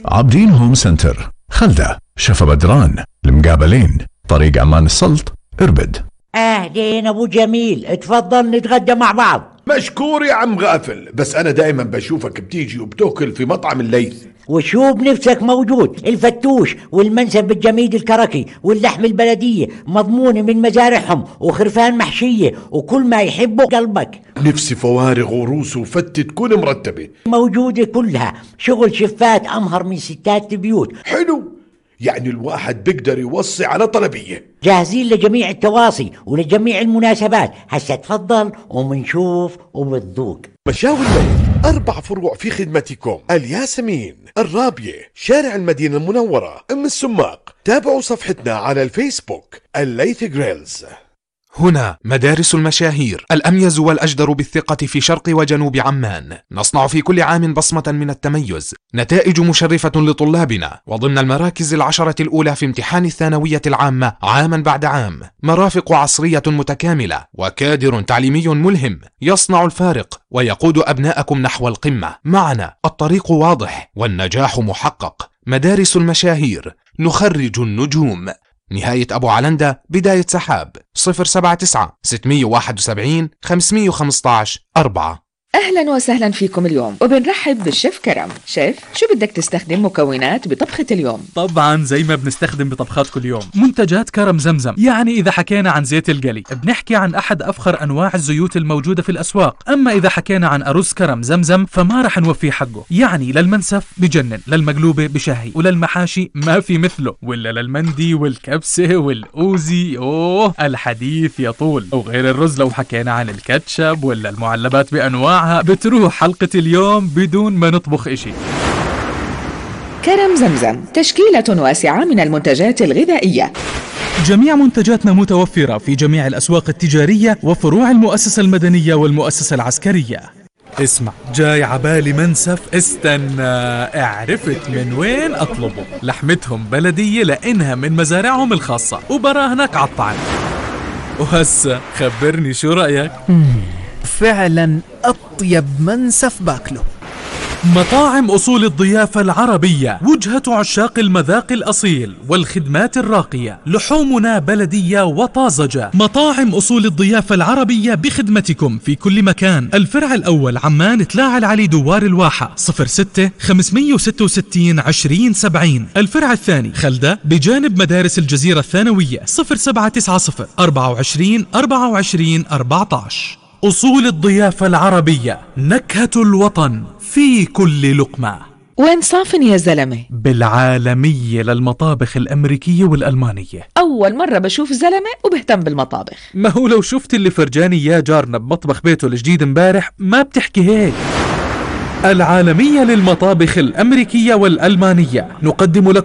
عابدين هوم سنتر، خلدة، شفا بدران، المقابلين، طريق عمان السلط، اربد. اهلين ابو جميل، اتفضل نتغدى مع بعض. مشكور يا عم غافل، بس انا دائما بشوفك بتيجي وبتاكل في مطعم الليث. وشو بنفسك موجود، الفتوش والمنسف بالجميد الكركي واللحم البلدية مضمونة من مزارعهم وخرفان محشية وكل ما يحبه قلبك. نفسي فوارغ وروس وفتة تكون مرتبة موجودة كلها، شغل شفات أمهر من ستات البيوت. حلو، يعني الواحد بيقدر يوصي على طلبية. جاهزين لجميع التواصي ولجميع المناسبات. هسا تفضل ومنشوف وبتذوق. مشاوي الليث 4 فروع في خدمتكم: الياسمين، الرابية، شارع المدينة المنورة، أم السماق. تابعوا صفحتنا على الفيسبوك الليث جريلز. هنا مدارس المشاهير، الأميز والأجدر بالثقة في شرق وجنوب عمان. نصنع في كل عام بصمة من التميز، نتائج مشرفة لطلابنا، وضمن المراكز 10 الأولى في امتحان الثانوية العامة عاما بعد عام. مرافق عصرية متكاملة وكادر تعليمي ملهم يصنع الفارق ويقود أبناءكم نحو القمة. معنا الطريق واضح والنجاح محقق. مدارس المشاهير، نخرج النجوم. نهاية أبو علندة، بداية سحاب، 079 671 515 4. أهلا وسهلا فيكم اليوم، وبنرحب بالشيف كرم. شيف، شو بدك تستخدم مكونات بطبخة اليوم؟ طبعا زي ما بنستخدم بطبخات كل يوم، منتجات كرم زمزم. يعني إذا حكينا عن زيت القلي بنحكي عن أحد أفخر أنواع الزيوت الموجودة في الأسواق. أما إذا حكينا عن أرز كرم زمزم فما رح نوفيه حقه. يعني للمنسف بجنن، للمقلوبة بشهي، وللمحاشي ما في مثله، ولا للمندي والكبسة والأوزي أوه الحديث يطول. وغير الرز لو حكينا عن الكاتشب ولا المعلبات بأنواعها بتروح حلقة اليوم بدون ما نطبخ إشي. كرم زمزم تشكيلة واسعة من المنتجات الغذائية. جميع منتجاتنا متوفرة في جميع الأسواق التجارية وفروع المؤسسة المدنية والمؤسسة العسكرية. اسمع، جاي عبالي منسف، استنى، عرفت من وين أطلبه. لحمتهم بلدية لأنها من مزارعهم الخاصة وبراهنك عالطعم. وهسا خبرني شو رأيك؟ فعلا أطيب منسف باكله. مطاعم أصول الضيافة العربية، وجهة عشاق المذاق الأصيل والخدمات الراقية. لحومنا بلدية وطازجة. مطاعم أصول الضيافة العربية بخدمتكم في كل مكان. الفرع الأول عمان تلاعة العلي دوار الواحة 06 566 2070. الفرع الثاني خلدة بجانب مدارس الجزيرة الثانوية 0790 24 24 14. أصول الضيافة العربية، نكهة الوطن في كل لقمة. وين صافن يا زلمة؟ بالعالمية للمطابخ الأمريكية والألمانية. أول مرة بشوف زلمة وبهتم بالمطابخ. ما هو لو شفت اللي فرجاني يا جارنا بمطبخ بيته الجديد امبارح ما بتحكي هيك. العالمية للمطابخ الأمريكية والألمانية، نقدم لكم